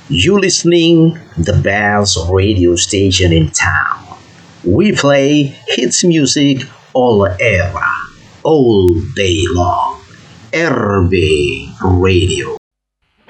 You listening the best radio station in town. We play hits music all era, all day long. RB Radio.